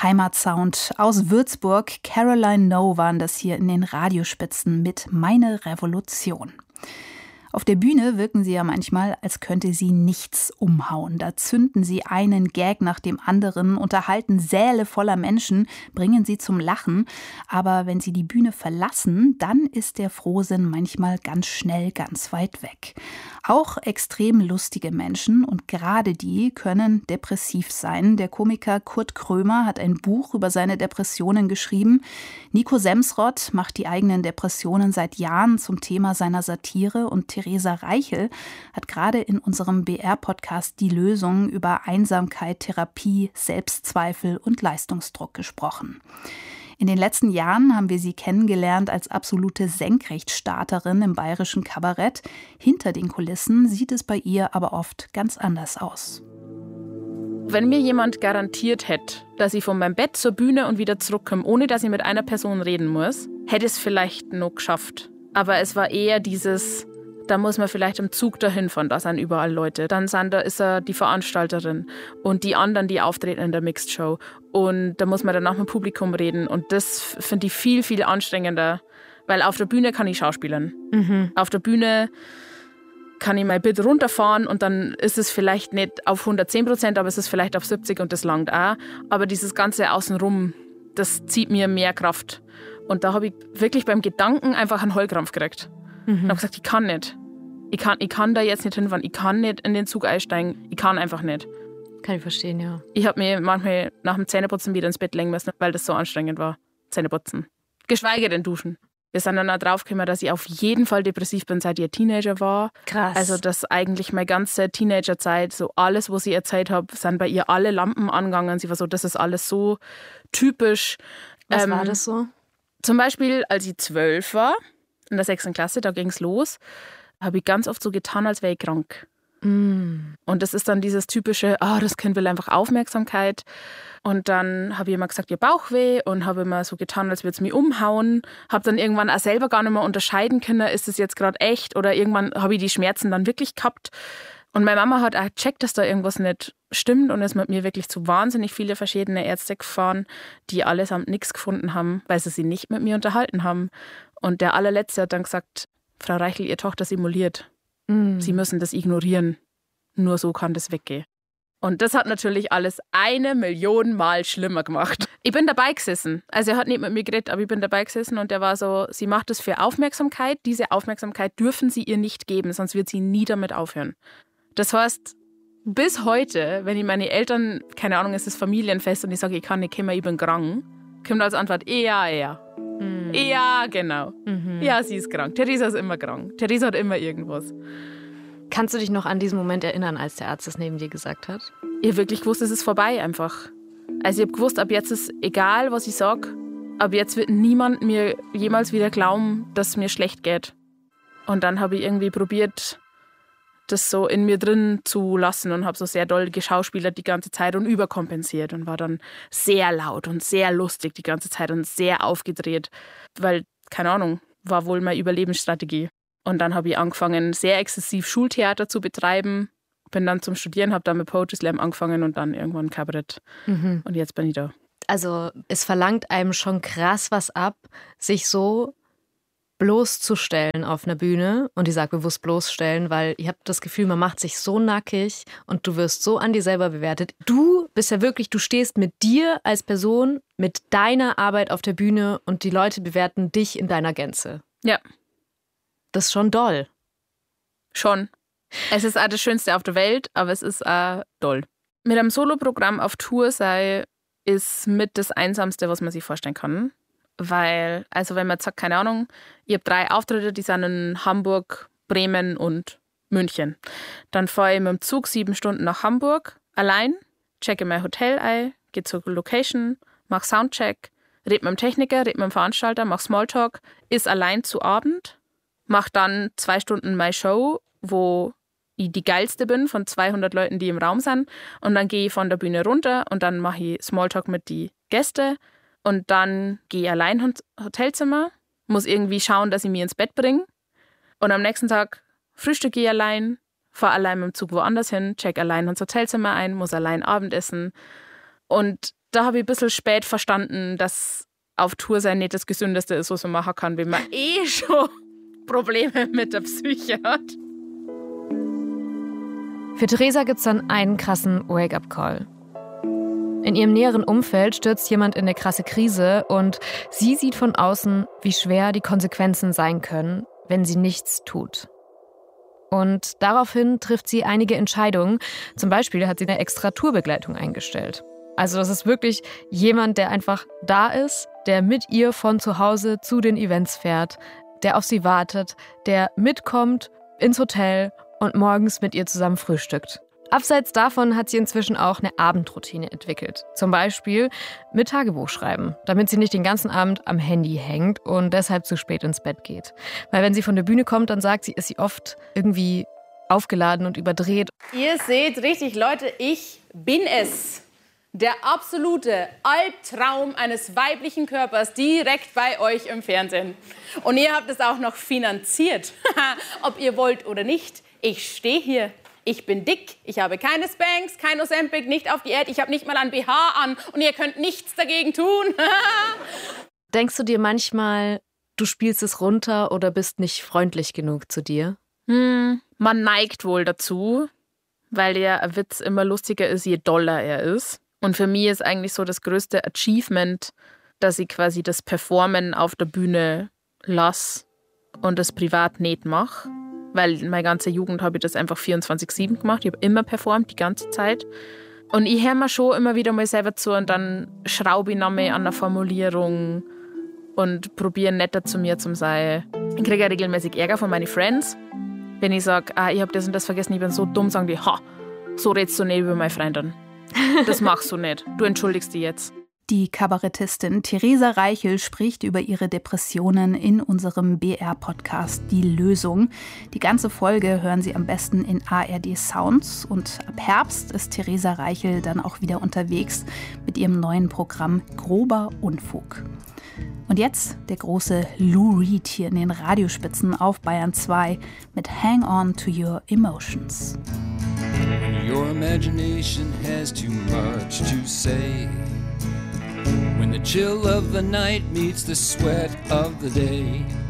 Heimatsound aus Würzburg. Caroline No waren das hier in den Radiospitzen mit Meine Revolution. Auf der Bühne wirken sie ja manchmal, als könnte sie nichts umhauen. Da zünden sie einen Gag nach dem anderen, unterhalten Säle voller Menschen, bringen sie zum Lachen. Aber wenn sie die Bühne verlassen, dann ist der Frohsinn manchmal ganz schnell ganz weit weg. Auch extrem lustige Menschen, und gerade die können depressiv sein. Der Komiker Kurt Krömer hat ein Buch über seine Depressionen geschrieben. Nico Semsrott macht die eigenen Depressionen seit Jahren zum Thema seiner Satire, und Theresa Reichel hat gerade in unserem BR-Podcast Die Lösung über Einsamkeit, Therapie, Selbstzweifel und Leistungsdruck gesprochen. In den letzten Jahren haben wir sie kennengelernt als absolute Senkrechtstarterin im bayerischen Kabarett. Hinter den Kulissen sieht es bei ihr aber oft ganz anders aus. Wenn mir jemand garantiert hätte, dass ich von meinem Bett zur Bühne und wieder zurückkomme, ohne dass ich mit einer Person reden muss, hätte ich es vielleicht noch geschafft. Aber es war eher dieses, da muss man vielleicht im Zug dahin fahren, da sind überall Leute. Dann ist er die Veranstalterin und die anderen, die auftreten in der Mixed Show. Und da muss man danach mit dem Publikum reden. Und das finde ich viel, viel anstrengender, weil auf der Bühne kann ich schauspielern. Auf der Bühne kann ich mein Bit runterfahren und dann ist es vielleicht nicht auf 110%, aber es ist vielleicht auf 70% und das langt auch. Aber dieses ganze Außenrum, das zieht mir mehr Kraft. Und da habe ich wirklich beim Gedanken einfach einen Heulkrampf gekriegt. Und habe gesagt, ich kann nicht. Ich kann da jetzt nicht hinfahren. Ich kann nicht in den Zug einsteigen. Ich kann einfach nicht. Kann ich verstehen, ja. Ich habe mir manchmal nach dem Zähneputzen wieder ins Bett legen müssen, weil das so anstrengend war. Zähneputzen. Geschweige denn duschen. Wir sind dann auch draufgekommen, dass ich auf jeden Fall depressiv bin, seit ich ein Teenager war. Krass. Also, dass eigentlich meine ganze Teenagerzeit, so alles, was ich erzählt habe, sind bei ihr alle Lampen angegangen. Sie war so, das ist alles so typisch. Was war das so? Zum Beispiel, als ich 12 war, in der 6. Klasse, da ging es los, habe ich ganz oft so getan, als wäre ich krank. Und das ist dann dieses typische, das Kind will einfach Aufmerksamkeit. Und dann habe ich immer gesagt, ihr Bauchweh, und habe immer so getan, als würde es mich umhauen. Habe dann irgendwann auch selber gar nicht mehr unterscheiden können, ist es jetzt gerade echt, oder irgendwann habe ich die Schmerzen dann wirklich gehabt. Und meine Mama hat auch gecheckt, dass da irgendwas nicht stimmt, und ist mit mir wirklich zu wahnsinnig viele verschiedene Ärzte gefahren, die allesamt nichts gefunden haben, weil sie sich nicht mit mir unterhalten haben. Und der allerletzte hat dann gesagt, Frau Reichel, Ihre Tochter simuliert. Sie müssen das ignorieren. Nur so kann das weggehen. Und das hat natürlich alles 1 Million Mal schlimmer gemacht. Ich bin dabei gesessen. Also er hat nicht mit mir geredet, aber ich bin dabei gesessen, und der war so, sie macht das für Aufmerksamkeit. Diese Aufmerksamkeit dürfen Sie ihr nicht geben, sonst wird sie nie damit aufhören. Das heißt, bis heute, wenn ich meine Eltern, keine Ahnung, es ist Familienfest und ich sage, ich kann nicht kommen, ich bin krank, kommt als Antwort, ja. Ja, genau. Ja, sie ist krank. Theresa ist immer krank. Theresa hat immer irgendwas. Kannst du dich noch an diesen Moment erinnern, als der Arzt das neben dir gesagt hat? Ich habe wirklich gewusst, es ist vorbei einfach. Also ich habe gewusst, ab jetzt ist egal, was ich sage, ab jetzt wird niemand mir jemals wieder glauben, dass es mir schlecht geht. Und dann habe ich irgendwie probiert, das so in mir drin zu lassen, und habe so sehr doll geschauspielert die ganze Zeit und überkompensiert und war dann sehr laut und sehr lustig die ganze Zeit und sehr aufgedreht, weil, keine Ahnung, war wohl meine Überlebensstrategie. Und dann habe ich angefangen, sehr exzessiv Schultheater zu betreiben, bin dann zum Studieren, habe dann mit Poetry Slam angefangen und dann irgendwann Kabarett. Und jetzt bin ich da. Also es verlangt einem schon krass was ab, sich so bloßzustellen auf einer Bühne. Und ich sage bewusst bloßstellen, weil ich habe das Gefühl, man macht sich so nackig und du wirst so an dir selber bewertet. Du bist ja wirklich, du stehst mit dir als Person, mit deiner Arbeit auf der Bühne, und die Leute bewerten dich in deiner Gänze. Ja. Das ist schon doll. Schon. Es ist auch das Schönste auf der Welt, aber es ist auch doll. Mit einem Soloprogramm auf Tour sein ist mit das Einsamste, was man sich vorstellen kann. Weil, also wenn man jetzt sagt, keine Ahnung, ich habe 3 Auftritte, die sind in Hamburg, Bremen und München. Dann fahre ich mit dem Zug 7 Stunden nach Hamburg, allein, checke mein Hotel ein, gehe zur Location, mache Soundcheck, rede mit dem Techniker, rede mit dem Veranstalter, mache Smalltalk, ist allein zu Abend, mache dann 2 Stunden meine Show, wo ich die geilste bin von 200 Leuten, die im Raum sind. Und dann gehe ich von der Bühne runter und dann mache ich Smalltalk mit den Gästen. Und dann gehe ich allein ins Hotelzimmer, muss irgendwie schauen, dass ich mich ins Bett bringe. Und am nächsten Tag frühstücke ich allein, fahre allein mit dem Zug woanders hin, check allein ins Hotelzimmer ein, muss allein Abendessen. Und da habe ich ein bisschen spät verstanden, dass auf Tour sein nicht das Gesündeste ist, was man machen kann, wenn man schon Probleme mit der Psyche hat. Für Theresa gibt es dann einen krassen Wake-up-Call. In ihrem näheren Umfeld stürzt jemand in eine krasse Krise und sie sieht von außen, wie schwer die Konsequenzen sein können, wenn sie nichts tut. Und daraufhin trifft sie einige Entscheidungen. Zum Beispiel hat sie eine extra Tourbegleitung eingestellt. Also das ist wirklich jemand, der einfach da ist, der mit ihr von zu Hause zu den Events fährt, der auf sie wartet, der mitkommt ins Hotel und morgens mit ihr zusammen frühstückt. Abseits davon hat sie inzwischen auch eine Abendroutine entwickelt. Zum Beispiel mit Tagebuch schreiben, damit sie nicht den ganzen Abend am Handy hängt und deshalb zu spät ins Bett geht. Weil wenn sie von der Bühne kommt, dann sagt sie, ist sie oft irgendwie aufgeladen und überdreht. Ihr seht richtig, Leute, ich bin es. Der absolute Albtraum eines weiblichen Körpers direkt bei euch im Fernsehen. Und ihr habt es auch noch finanziert. Ob ihr wollt oder nicht, ich stehe hier. Ich bin dick, ich habe keine Spanx, kein Ozempic, nicht auf Diät, ich habe nicht mal ein BH an und ihr könnt nichts dagegen tun. Denkst du dir manchmal, du spielst es runter oder bist nicht freundlich genug zu dir? Man neigt wohl dazu, weil der Witz immer lustiger ist, je doller er ist. Und für mich ist eigentlich so das größte Achievement, dass ich quasi das Performen auf der Bühne lasse und das privat nicht mache. Weil in meiner ganzen Jugend habe ich das einfach 24/7 gemacht. Ich habe immer performt, die ganze Zeit. Und ich höre mir schon immer wieder mal selber zu und dann schraube ich noch mehr an der Formulierung und probiere netter zu mir zu sein. Ich kriege ja regelmäßig Ärger von meinen Friends. Wenn ich sage, ich habe das und das vergessen, ich bin so dumm, sagen die, so redest du nicht über meine Freundin. Das machst du nicht. Du entschuldigst dich jetzt. Die Kabarettistin Theresa Reichel spricht über ihre Depressionen in unserem BR-Podcast Die Lösung. Die ganze Folge hören Sie am besten in ARD Sounds. Und ab Herbst ist Theresa Reichel dann auch wieder unterwegs mit ihrem neuen Programm Grober Unfug. Und jetzt der große Lou Reed hier in den Radiospitzen auf Bayern 2 mit Hang On to Your Emotions. Your imagination has too much to say. When the chill of the night meets the sweat of the day.